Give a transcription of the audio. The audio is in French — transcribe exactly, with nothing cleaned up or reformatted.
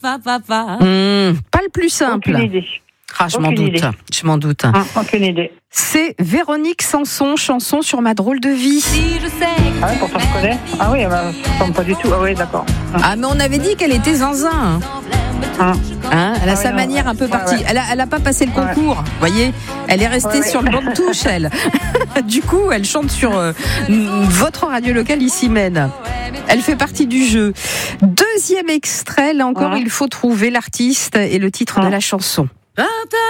va, va, va. Mmh, pas le plus simple. Aucune idée. Ah, je m'en Aucune doute. idée. Je m'en doute. Ah, aucune idée. C'est Véronique Sanson, chanson sur ma drôle de vie. Si je sais Ah oui, pourtant je connais. Ah oui, bah, ça ressemble pas du tout. Ah oui, d'accord. Ah, mais on avait dit qu'elle était zinzin. Ah. Hein, elle a Ah sa oui, manière non, un peu ouais, partie. ouais. Elle a, elle a pas passé le Ouais. concours, vous voyez. Elle est restée Ouais, sur ouais. le banc de touche, elle. Du coup, elle chante sur euh, votre radio locale ici Maine. Elle fait partie du jeu. Deuxième extrait, là encore, Ouais. il faut trouver l'artiste et le titre de Ouais. la chanson.